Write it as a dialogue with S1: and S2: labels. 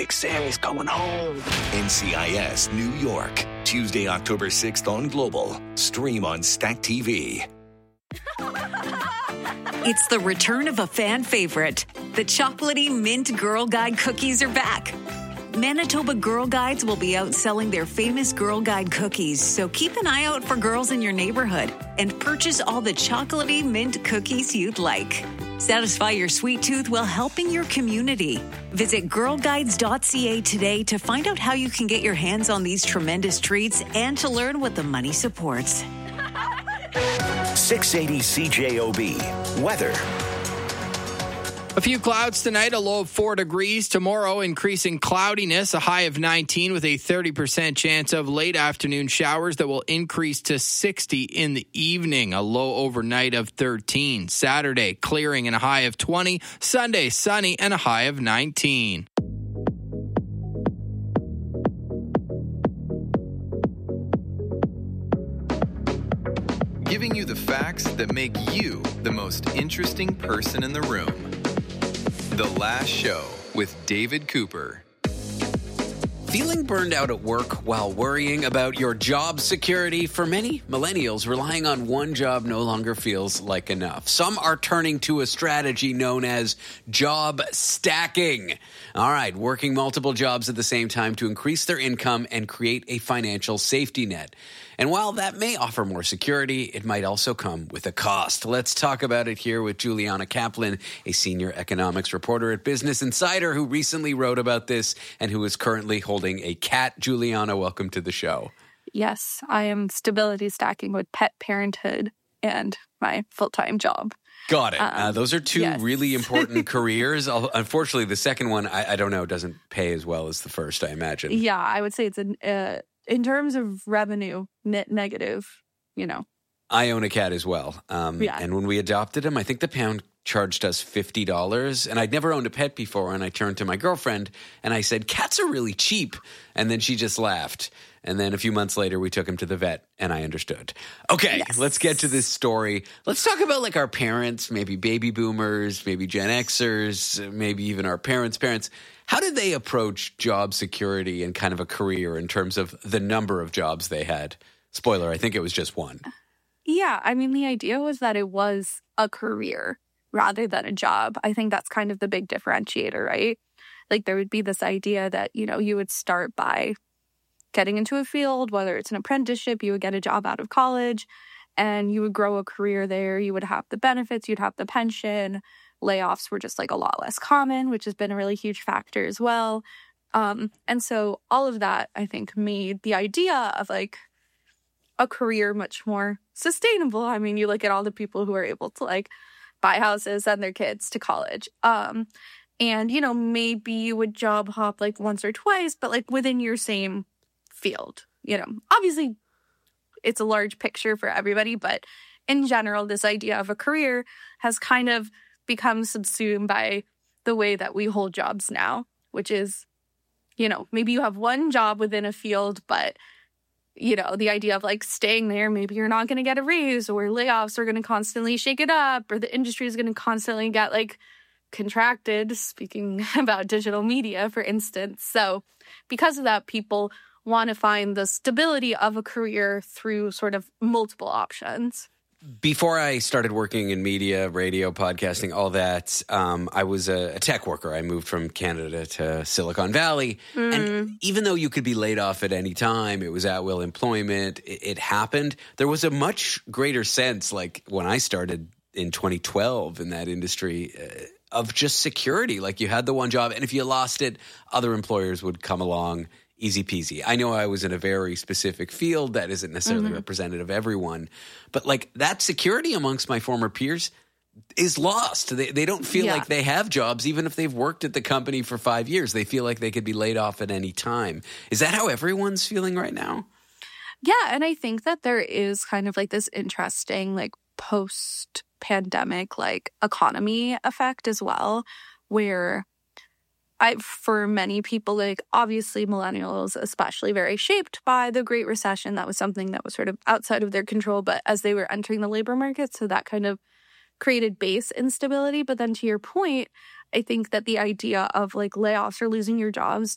S1: Big Sammy's coming home.
S2: NCIS New York. Tuesday, October 6th on Global. Stream on Stack TV.
S3: It's the return of a fan favorite. The chocolatey mint Girl Guide cookies are back. Manitoba Girl Guides will be out selling their famous Girl Guide cookies, so keep an eye out for girls in your neighborhood and purchase all the chocolatey mint cookies you'd like. Satisfy your sweet tooth while helping your community. Visit girlguides.ca today to find out how you can get your hands on these tremendous treats and to learn what the money supports.
S4: 680 CJOB. Weather.
S5: A few clouds tonight, a low of 4 degrees. Tomorrow, increasing cloudiness, a high of 19 with a 30% chance of late afternoon showers that will increase to 60 in the evening, a low overnight of 13. Saturday, clearing and a high of 20. Sunday, sunny and a high of 19.
S6: Giving you the facts that make you the most interesting person in the room. The Last Show with David Cooper.
S7: Feeling burned out at work while worrying about your job security? For many millennials, relying on one job no longer feels like enough. Some are turning to a strategy known as job stacking. All right, working multiple jobs at the same time to increase their income and create a financial safety net. And while that may offer more security, it might also come with a cost. Let's talk about it here with Juliana Kaplan, a senior economics reporter at Business Insider who recently wrote about this and who is currently holding a cat. Juliana, welcome to the show.
S8: Yes, I am stability stacking with pet parenthood and my full-time job.
S7: Got it. Those are two really important careers. Unfortunately, the second one, I don't know, doesn't pay as well as the first, I imagine.
S8: Yeah, I would say it's in terms of revenue, net negative,
S7: I own a cat as well. And when we adopted him, I think the pound charged us $50. And I'd never owned a pet before. And I turned to my girlfriend and I said, cats are really cheap. And then she just laughed. And then a few months later, we took him to the vet and I understood. Okay, Let's get to this story. Let's talk about like our parents, maybe baby boomers, maybe Gen Xers, maybe even our parents' parents. How did they approach job security and kind of a career in terms of the number of jobs they had? Spoiler, I think it was just one.
S8: Yeah, I mean, the idea was that it was a career rather than a job. I think that's kind of the big differentiator, right? Like there would be this idea that, you would start by getting into a field, whether it's an apprenticeship, you would get a job out of college and you would grow a career there. You would have the benefits, you'd have the pension. Layoffs were just like a lot less common, which has been a really huge factor as well. And so all of that, I think, made the idea of like a career much more sustainable. I mean, you look at all the people who are able to like buy houses, send their kids to college. And, maybe you would job hop like once or twice, but like within your same field, obviously it's a large picture for everybody, but in general, this idea of a career has kind of become subsumed by the way that we hold jobs now, which is, maybe you have one job within a field, but, the idea of like staying there, maybe you're not going to get a raise or layoffs are going to constantly shake it up or the industry is going to constantly get like contracted, speaking about digital media, for instance. So because of that, people want to find the stability of a career through sort of multiple options.
S7: Before I started working in media, radio, podcasting, all that, I was a tech worker. I moved from Canada to Silicon Valley. And even though you could be laid off at any time, it was at-will employment, it happened. There was a much greater sense, like when I started in 2012 in that industry, of just security. Like you had the one job, and if you lost it, other employers would come along. Easy peasy. I know I was in a very specific field that isn't necessarily representative of everyone, but like that security amongst my former peers is lost. They don't feel like they have jobs, even if they've worked at the company for 5 years. They feel like they could be laid off at any time. Is that how everyone's feeling right now?
S8: Yeah, and I think that there is kind of like this interesting like post-pandemic like economy effect as well, where for many people, like obviously millennials, especially very shaped by the Great Recession. That was something that was sort of outside of their control, but as they were entering the labor market, so that kind of created base instability. But then to your point, I think that the idea of like layoffs or losing your jobs